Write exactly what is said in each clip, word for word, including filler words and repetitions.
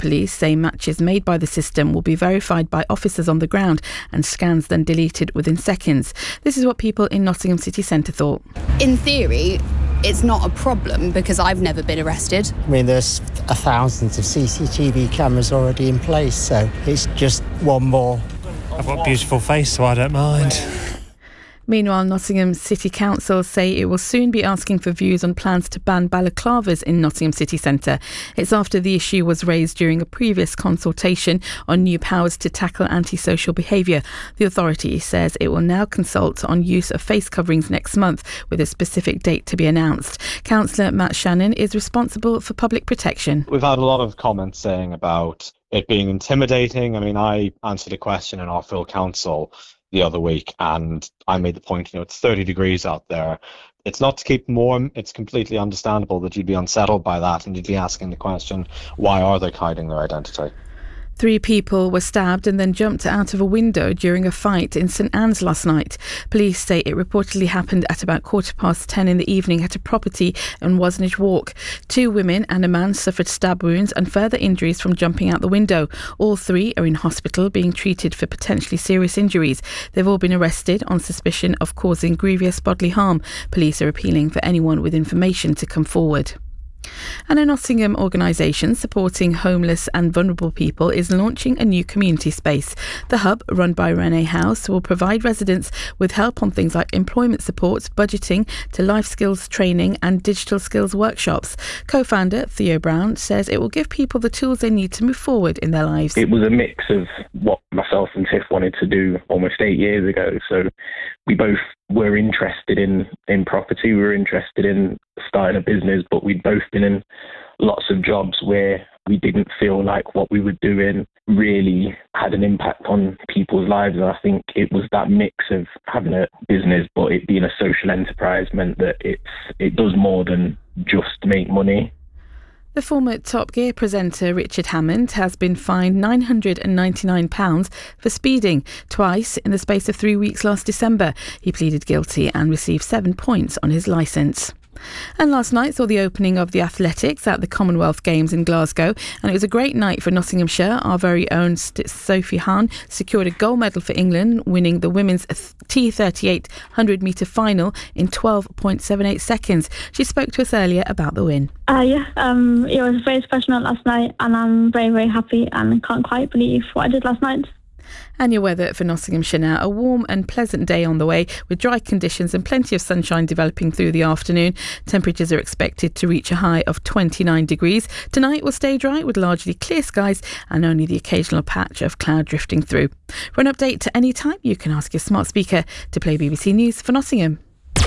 Police say matches made by the system will be verified by officers on the ground and scans then deleted within seconds. This is what people in Nottingham city centre thought. In theory, it's not a problem because I've never been arrested. I mean, there's thousands of C C T V cameras already in place, so it's just one more. I've got a beautiful face, so I don't mind. Meanwhile, Nottingham City Council say it will soon be asking for views on plans to ban balaclavas in Nottingham city centre. It's after the issue was raised during a previous consultation on new powers to tackle antisocial behaviour. The authority says it will now consult on use of face coverings next month, with a specific date to be announced. Councillor Matt Shannon is responsible for public protection. We've had a lot of comments saying about it being intimidating. I mean, I answered a question in our full council the other week, and I made the point, you know, it's thirty degrees out there. It's not to keep them warm. It's completely understandable that you'd be unsettled by that, and you'd be asking the question, why are they hiding their identity? Three people were stabbed and then jumped out of a window during a fight in St Anne's last night. Police say it reportedly happened at about quarter past ten in the evening at a property on Wasnage Walk. Two women and a man suffered stab wounds and further injuries from jumping out the window. All three are in hospital being treated for potentially serious injuries. They've all been arrested on suspicion of causing grievous bodily harm. Police are appealing for anyone with information to come forward. And a Nottingham organisation supporting homeless and vulnerable people is launching a new community space. The hub, run by Renee House, will provide residents with help on things like employment support, budgeting, to life skills training and digital skills workshops. Co-founder Theo Brown says it will give people the tools they need to move forward in their lives. It was a mix of what myself and Tiff wanted to do almost eight years ago. So we both were interested in, in property, we were interested in starting a business, but we'd both been in lots of jobs where we didn't feel like what we were doing really had an impact on people's lives. And I think it was that mix of having a business but it being a social enterprise meant that it's it does more than just make money. The former Top Gear presenter Richard Hammond has been fined nine hundred ninety-nine pounds for speeding twice in the space of three weeks last December. He pleaded guilty and received seven points on his licence. And last night saw the opening of the athletics at the Commonwealth Games in Glasgow, and it was a great night for Nottinghamshire. Our very own Sophie Hahn secured a gold medal for England, winning the women's T thirty-eight hundred metre final in twelve point seven eight seconds. She spoke to us earlier about the win. Uh, yeah, um, it was very special last night, and I'm very, very happy and can't quite believe what I did last night. And your weather for Nottinghamshire now. A warm and pleasant day on the way with dry conditions and plenty of sunshine developing through the afternoon. Temperatures are expected to reach a high of twenty-nine degrees. Tonight will stay dry with largely clear skies and only the occasional patch of cloud drifting through. For an update to any time, you can ask your smart speaker to play B B C News for Nottingham. The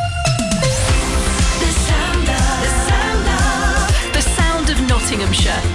sound of, the sound of, the sound of Nottinghamshire.